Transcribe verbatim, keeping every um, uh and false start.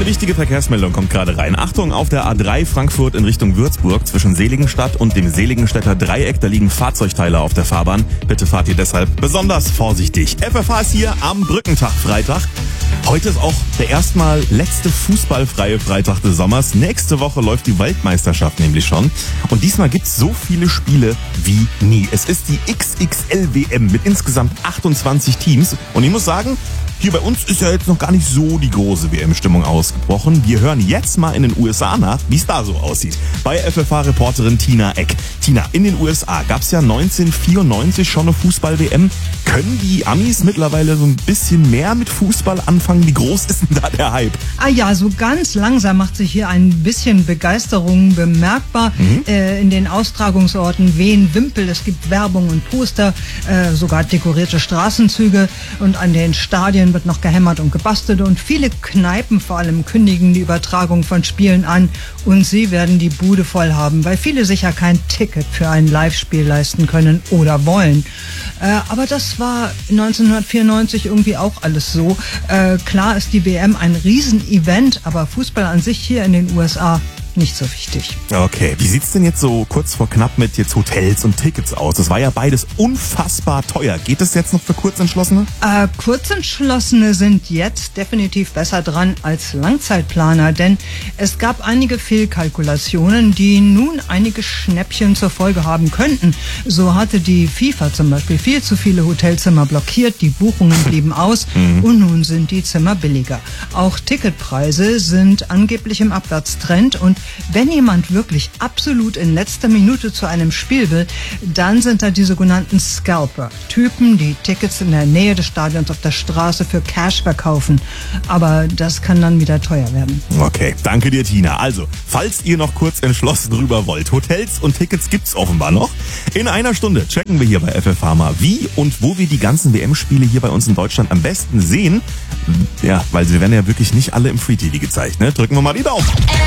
wichtige Verkehrsmeldung kommt gerade rein. Achtung, auf der A drei Frankfurt in Richtung Würzburg zwischen Seligenstadt und dem Seligenstädter Dreieck, da liegen Fahrzeugteile auf der Fahrbahn. Bitte fahrt ihr deshalb besonders vorsichtig. F F H ist hier am Brückentag Freitag. Heute ist auch der erstmal letzte fußballfreie Freitag des Sommers. Nächste Woche läuft die Weltmeisterschaft nämlich schon. Und diesmal gibt's so viele Spiele wie nie. Es ist die X X L W M mit insgesamt achtundzwanzig Teams. Und ich muss sagen, hier bei uns ist ja jetzt noch gar nicht so die große W M-Stimmung ausgebrochen. Wir hören jetzt mal in den U S A nach, wie es da so aussieht. Bei F F H-Reporterin Tina Eck. Tina, in den U S A gab's ja neunzehnhundertvierundneunzig schon eine Fußball-W M. Können die Amis mittlerweile so ein bisschen mehr mit Fußball anfangen? Wie groß ist denn da der Hype? Ah ja, so ganz langsam macht sich hier ein bisschen Begeisterung bemerkbar. Mhm. Äh, in den Austragungsorten wehen Wimpel, es gibt Werbung und Poster, äh, sogar dekorierte Straßenzüge, und an den Stadien wird noch gehämmert und gebastelt, und viele Kneipen vor allem kündigen die Übertragung von Spielen an, und sie werden die Bude voll haben, weil viele sicher kein Ticket für ein Live-Spiel leisten können oder wollen. Äh, aber das war neunzehnhundertvierundneunzig irgendwie auch alles so. Äh, klar ist die W M ein Riesenevent, aber Fußball an sich hier in den U S A nicht so wichtig. Okay, wie sieht's denn jetzt so kurz vor knapp mit jetzt Hotels und Tickets aus? Das war ja beides unfassbar teuer. Geht es jetzt noch für Kurzentschlossene? Äh, Kurzentschlossene sind jetzt definitiv besser dran als Langzeitplaner, denn es gab einige Fehlkalkulationen, die nun einige Schnäppchen zur Folge haben könnten. So hatte die FIFA zum Beispiel viel zu viele Hotelzimmer blockiert, die Buchungen blieben aus mhm. und nun sind die Zimmer billiger. Auch Ticketpreise sind angeblich im Abwärtstrend, und wenn jemand wirklich absolut in letzter Minute zu einem Spiel will, dann sind da die sogenannten Scalper. Typen, die Tickets in der Nähe des Stadions auf der Straße für Cash verkaufen. Aber das kann dann wieder teuer werden. Okay, danke dir, Tina. Also, falls ihr noch kurz entschlossen rüber wollt, Hotels und Tickets gibt's offenbar noch. In einer Stunde checken wir hier bei F F H mal, wie und wo wir die ganzen W M-Spiele hier bei uns in Deutschland am besten sehen. Ja, weil sie werden ja wirklich nicht alle im Free T V gezeigt, ne? Drücken wir mal die Daumen.